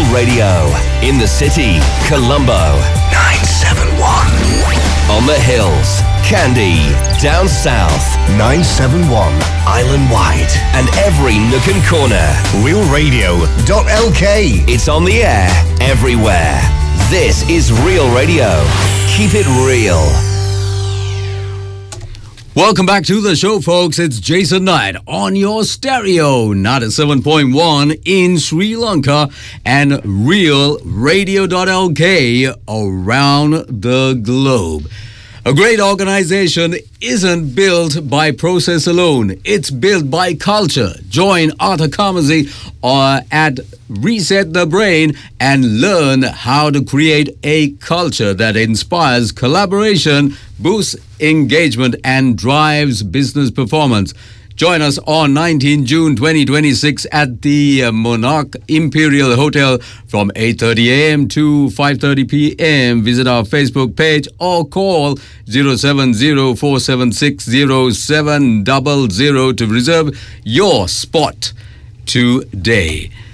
Radio. In the city, Colombo, 971. On the hills, Kandy. Down south, 971. Island wide. And every nook and corner. realradio.lk. It's on the air everywhere. This is Real Radio. Keep it real. Welcome back to the show, folks. It's Jason Knight on your stereo, 97.1 in Sri Lanka and realradio.lk around the globe. A great organization isn't built by process alone. It's built by culture. Join Arthur Carmazzi at Reset the Brain and learn how to create a culture that inspires collaboration, boosts engagement, and drives business performance. Join us on 19 June 2026 at the Monarch Imperial Hotel from 8:30 a.m. to 5:30 p.m. Visit our Facebook page or call 070-476-0700 to reserve your spot today.